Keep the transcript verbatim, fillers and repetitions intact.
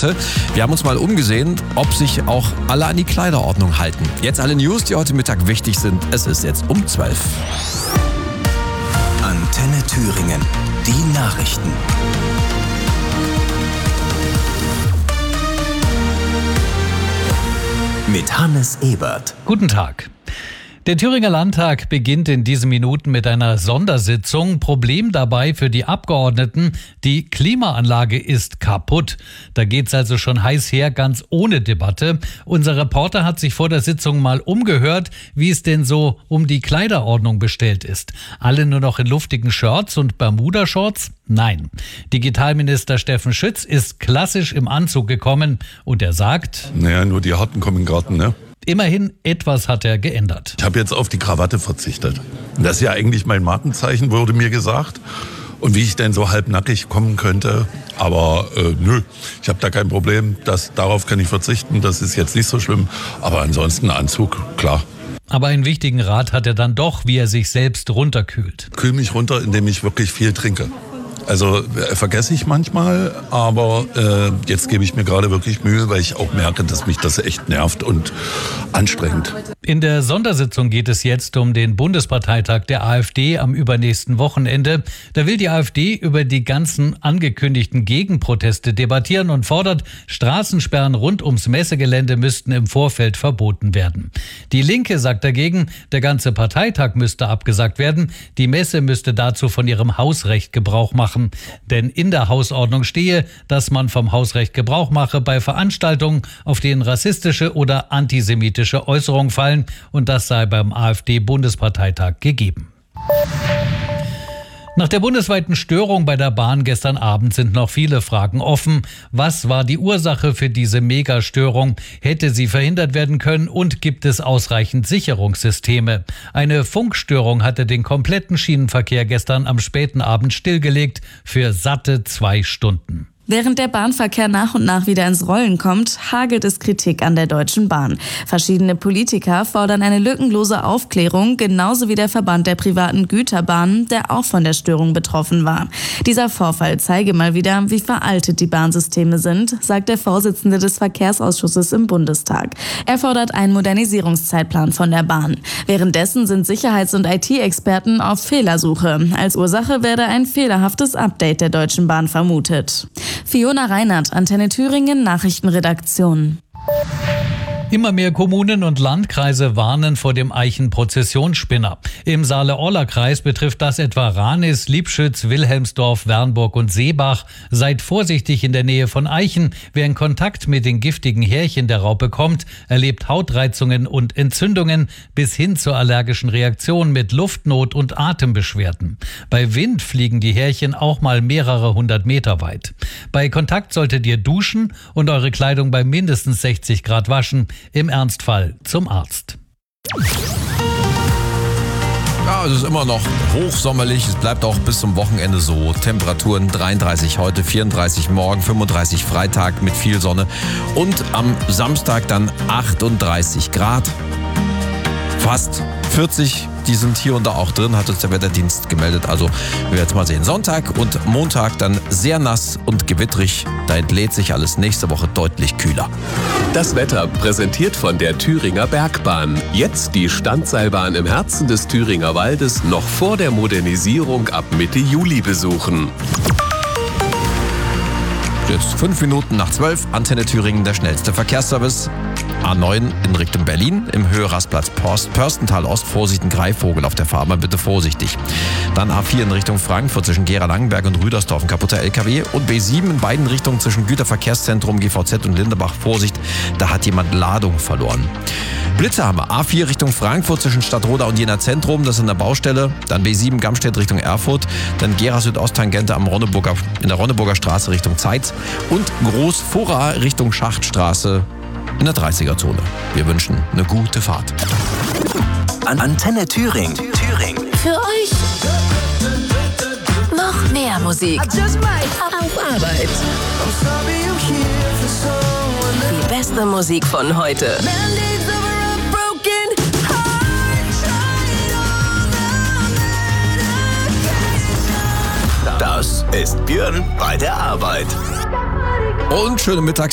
Debatte. Wir haben uns mal umgesehen, ob sich auch alle an die Kleiderordnung halten. Jetzt alle News, die heute Mittag wichtig sind. Es ist jetzt um zwölf. Antenne Thüringen, die Nachrichten. Mit Hannes Ebert. Guten Tag. Der Thüringer Landtag beginnt in diesen Minuten mit einer Sondersitzung. Problem dabei für die Abgeordneten, die Klimaanlage ist kaputt. Da geht's also schon heiß her, ganz ohne Debatte. Unser Reporter hat sich vor der Sitzung mal umgehört, wie es denn so um die Kleiderordnung bestellt ist. Alle nur noch in luftigen Shirts und Bermuda-Shorts? Nein. Digitalminister Steffen Schütz ist klassisch im Anzug gekommen und er sagt: Naja, nur die Harten kommen in den Garten, ne? Immerhin, etwas hat er geändert. Ich habe jetzt auf die Krawatte verzichtet. Das ist ja eigentlich mein Markenzeichen, wurde mir gesagt. Und wie ich denn so halbnackig kommen könnte. Aber äh, nö, ich habe da kein Problem. Das, darauf kann ich verzichten, das ist jetzt nicht so schlimm. Aber ansonsten Anzug, klar. Aber einen wichtigen Rat hat er dann doch, wie er sich selbst runterkühlt. Kühl mich runter, indem ich wirklich viel trinke. Also äh, vergesse ich manchmal, aber äh, jetzt gebe ich mir gerade wirklich Mühe, weil ich auch merke, dass mich das echt nervt und anstrengend. In der Sondersitzung geht es jetzt um den Bundesparteitag der AfD am übernächsten Wochenende. Da will die AfD über die ganzen angekündigten Gegenproteste debattieren und fordert, Straßensperren rund ums Messegelände müssten im Vorfeld verboten werden. Die Linke sagt dagegen, der ganze Parteitag müsste abgesagt werden. Die Messe müsste dazu von ihrem Hausrecht Gebrauch machen. Denn in der Hausordnung stehe, dass man vom Hausrecht Gebrauch mache bei Veranstaltungen, auf denen rassistische oder antisemitische Äußerungen fallen, und das sei beim AfD-Bundesparteitag gegeben. Nach der bundesweiten Störung bei der Bahn gestern Abend sind noch viele Fragen offen. Was war die Ursache für diese Megastörung? Hätte sie verhindert werden können und gibt es ausreichend Sicherungssysteme? Eine Funkstörung hatte den kompletten Schienenverkehr gestern am späten Abend stillgelegt für satte zwei Stunden. Während der Bahnverkehr nach und nach wieder ins Rollen kommt, hagelt es Kritik an der Deutschen Bahn. Verschiedene Politiker fordern eine lückenlose Aufklärung, genauso wie der Verband der privaten Güterbahnen, der auch von der Störung betroffen war. Dieser Vorfall zeige mal wieder, wie veraltet die Bahnsysteme sind, sagt der Vorsitzende des Verkehrsausschusses im Bundestag. Er fordert einen Modernisierungszeitplan von der Bahn. Währenddessen sind Sicherheits- und I T-Experten auf Fehlersuche. Als Ursache werde ein fehlerhaftes Update der Deutschen Bahn vermutet. Fiona Reinhardt, Antenne Thüringen, Nachrichtenredaktion. Immer mehr Kommunen und Landkreise warnen vor dem Eichenprozessionsspinner. Im Saale-Orla-Kreis betrifft das etwa Ranis, Liebschütz, Wilhelmsdorf, Wernburg und Seebach. Seid vorsichtig in der Nähe von Eichen. Wer in Kontakt mit den giftigen Härchen der Raupe kommt, erlebt Hautreizungen und Entzündungen bis hin zur allergischen Reaktion mit Luftnot und Atembeschwerden. Bei Wind fliegen die Härchen auch mal mehrere hundert Meter weit. Bei Kontakt solltet ihr duschen und eure Kleidung bei mindestens sechzig Grad waschen. Im Ernstfall zum Arzt. Ja, es ist immer noch hochsommerlich. Es bleibt auch bis zum Wochenende so. Temperaturen dreiunddreißig heute, vierunddreißig morgen, fünfunddreißig Freitag mit viel Sonne. Und am Samstag dann achtunddreißig Grad. Fast vierzig, die sind hier und da auch drin, hat uns der Wetterdienst gemeldet. Also wir werden mal sehen. Sonntag und Montag dann sehr nass und gewitterig. Da entlädt sich alles nächste Woche deutlich kühler. Das Wetter präsentiert von der Thüringer Bergbahn. Jetzt die Standseilbahn im Herzen des Thüringer Waldes noch vor der Modernisierung ab Mitte Juli besuchen. Jetzt fünf Minuten nach zwölf, Antenne Thüringen, der schnellste Verkehrsservice. A neun in Richtung Berlin, im Höherastplatz Pörstental Ost, Vorsicht, ein Greifvogel auf der Fahrbahn, bitte vorsichtig. Dann A vier in Richtung Frankfurt zwischen Gera-Langenberg und Rüdersdorf, ein kaputter L K W. Und B sieben in beiden Richtungen zwischen Güterverkehrszentrum, G V Z und Lindenbach, Vorsicht, da hat jemand Ladung verloren. Blitze haben wir. A vier Richtung Frankfurt zwischen Stadtroda und Jena Zentrum, das ist in der Baustelle. Dann B sieben Gamstedt Richtung Erfurt. Dann Gera Südost-Tangente am Ronneburger, in der Ronneburger Straße Richtung Zeitz. Und Groß-Furra Richtung Schachtstraße in der dreißiger Zone. Wir wünschen eine gute Fahrt. Antenne Thüringen. Thüringen. Für euch noch mehr Musik. Auf Arbeit. Die beste Musik von heute. Das ist Björn bei der Arbeit. Und schöne Mittags